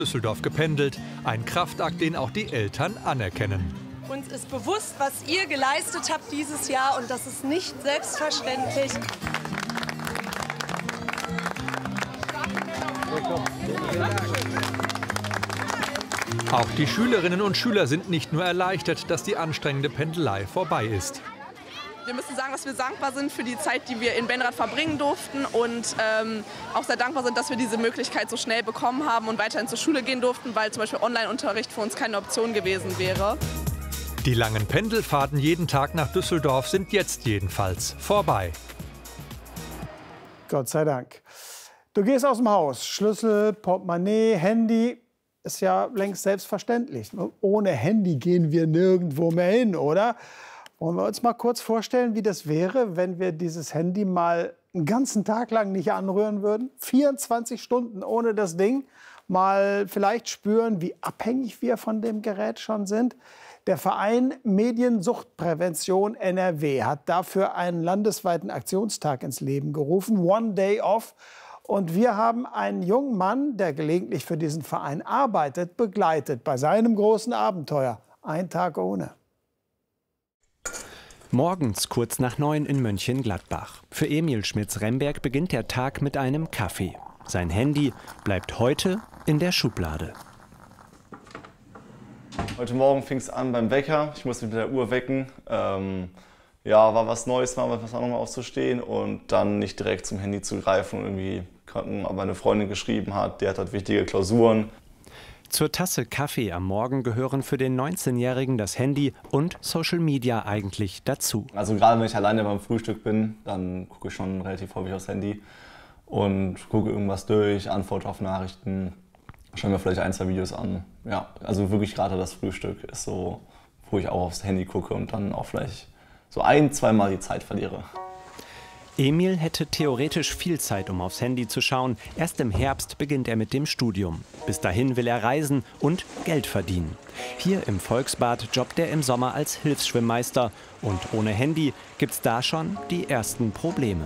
Düsseldorf gependelt. Ein Kraftakt, den auch die Eltern anerkennen. Uns ist bewusst, was ihr geleistet habt dieses Jahr, und das ist nicht selbstverständlich. Auch die Schülerinnen und Schüler sind nicht nur erleichtert, dass die anstrengende Pendelei vorbei ist. Wir müssen sagen, dass wir dankbar sind für die Zeit, die wir in Benrath verbringen durften, und auch sehr dankbar sind, dass wir diese Möglichkeit so schnell bekommen haben und weiterhin zur Schule gehen durften, weil zum Beispiel Online-Unterricht für uns keine Option gewesen wäre. Die langen Pendelfahrten jeden Tag nach Düsseldorf sind jetzt jedenfalls vorbei. Gott sei Dank. Du gehst aus dem Haus, Schlüssel, Portemonnaie, Handy, ist ja längst selbstverständlich. Ohne Handy gehen wir nirgendwo mehr hin, oder? Wollen wir uns mal kurz vorstellen, wie das wäre, wenn wir dieses Handy mal einen ganzen Tag lang nicht anrühren würden? 24 Stunden ohne das Ding. Mal vielleicht spüren, wie abhängig wir von dem Gerät schon sind. Der Verein Mediensuchtprävention NRW hat dafür einen landesweiten Aktionstag ins Leben gerufen, One Day Off. Und wir haben einen jungen Mann, der gelegentlich für diesen Verein arbeitet, begleitet bei seinem großen Abenteuer. Ein Tag ohne. Morgens kurz nach 9 in Mönchengladbach. Für Emil Schmitz-Remberg beginnt der Tag mit einem Kaffee. Sein Handy bleibt heute in der Schublade. Heute Morgen fing es an beim Wecker. Ich musste mit der Uhr wecken. Ja, war was Neues, mal was anderes aufzustehen und dann nicht direkt zum Handy zu greifen. Und irgendwie aber eine Freundin geschrieben hat, die hat halt wichtige Klausuren. Zur Tasse Kaffee am Morgen gehören für den 19-Jährigen das Handy und Social Media eigentlich dazu. Also gerade wenn ich alleine beim Frühstück bin, dann gucke ich schon relativ häufig aufs Handy und gucke irgendwas durch, antworte auf Nachrichten, schaue mir vielleicht ein, zwei Videos an. Ja, also wirklich gerade das Frühstück ist so, wo ich auch aufs Handy gucke und dann auch vielleicht so ein-, zweimal die Zeit verliere. Emil hätte theoretisch viel Zeit, um aufs Handy zu schauen. Erst im Herbst beginnt er mit dem Studium. Bis dahin will er reisen und Geld verdienen. Hier im Volksbad jobbt er im Sommer als Hilfsschwimmmeister. Und ohne Handy gibt's da schon die ersten Probleme.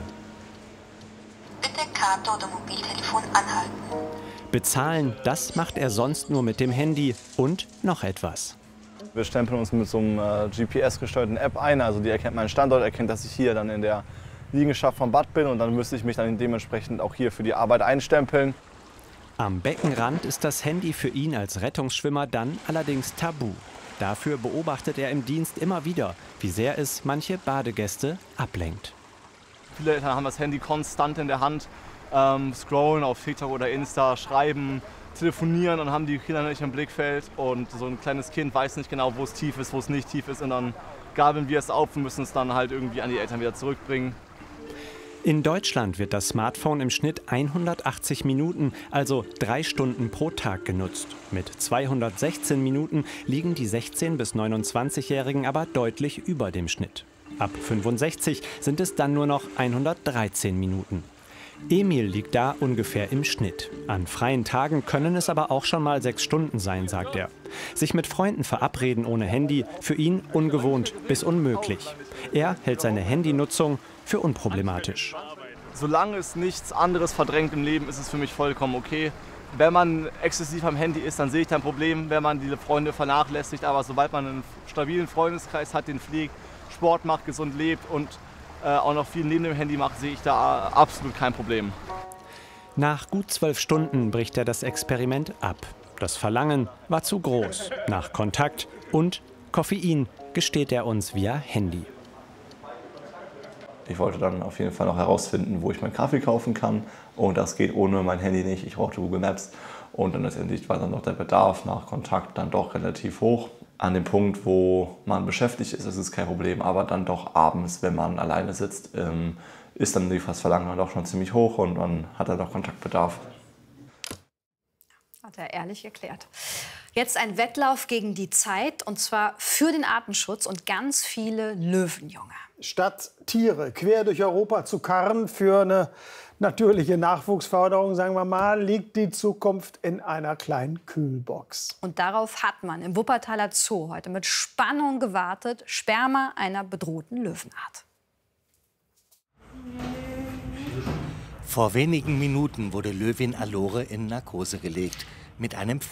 Bitte Karte oder Mobiltelefon anhalten. Bezahlen, das macht er sonst nur mit dem Handy und noch etwas. Wir stempeln uns mit so einem GPS-gesteuerten App ein. Also die erkennt meinen Standort, erkennt, dass ich hier dann in der Liegenschaft vom Bad bin, und dann müsste ich mich dann dementsprechend auch hier für die Arbeit einstempeln. Am Beckenrand ist das Handy für ihn als Rettungsschwimmer dann allerdings tabu. Dafür beobachtet er im Dienst immer wieder, wie sehr es manche Badegäste ablenkt. Viele Eltern haben das Handy konstant in der Hand, scrollen auf TikTok oder Insta, schreiben, telefonieren und haben die Kinder nicht im Blickfeld. Und so ein kleines Kind weiß nicht genau, wo es tief ist, wo es nicht tief ist. Und dann gabeln wir es auf und müssen es dann halt irgendwie an die Eltern wieder zurückbringen. In Deutschland wird das Smartphone im Schnitt 180 Minuten, also 3 Stunden pro Tag genutzt. Mit 216 Minuten liegen die 16- bis 29-Jährigen aber deutlich über dem Schnitt. Ab 65 sind es dann nur noch 113 Minuten. Emil liegt da ungefähr im Schnitt. An freien Tagen können es aber auch schon mal 6 Stunden sein, sagt er. Sich mit Freunden verabreden ohne Handy, für ihn ungewohnt bis unmöglich. Er hält seine Handynutzung für unproblematisch. Solange es nichts anderes verdrängt im Leben, ist es für mich vollkommen okay. Wenn man exzessiv am Handy ist, dann sehe ich da ein Problem, wenn man diese Freunde vernachlässigt. Aber sobald man einen stabilen Freundeskreis hat, den pflegt, Sport macht, gesund lebt und auch noch viel neben dem Handy macht, sehe ich da absolut kein Problem. Nach gut 12 Stunden bricht er das Experiment ab. Das Verlangen war zu groß. Nach Kontakt und Koffein gesteht er uns via Handy. Ich wollte dann auf jeden Fall noch herausfinden, wo ich meinen Kaffee kaufen kann. Und das geht ohne mein Handy nicht. Ich brauchte Google Maps. Und dann letztendlich war dann noch der Bedarf nach Kontakt dann doch relativ hoch. An dem Punkt, wo man beschäftigt ist, ist es kein Problem. Aber dann doch abends, wenn man alleine sitzt, ist dann das Verlangen dann doch schon ziemlich hoch und man hat dann doch Kontaktbedarf. Hat er ehrlich erklärt. Jetzt ein Wettlauf gegen die Zeit, und zwar für den Artenschutz und ganz viele Löwenjunge. Statt Tiere quer durch Europa zu karren für eine natürliche Nachwuchsförderung, sagen wir mal, liegt die Zukunft in einer kleinen Kühlbox. Und darauf hat man im Wuppertaler Zoo heute mit Spannung gewartet. Sperma einer bedrohten Löwenart. Vor wenigen Minuten wurde Löwin Allore in Narkose gelegt. Mit einem